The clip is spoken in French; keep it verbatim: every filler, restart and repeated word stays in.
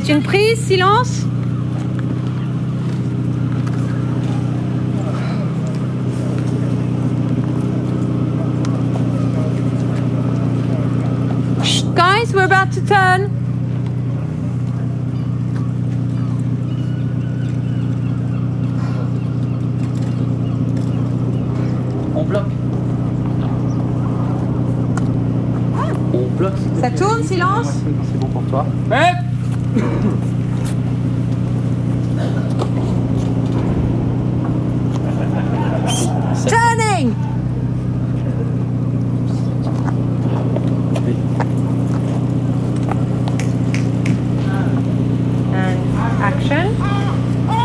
Faites une prise, silence. Shh, guys, we're about to turn. On bloque. On bloque. Ça tourne, silence. C'est bon pour toi. Ouais.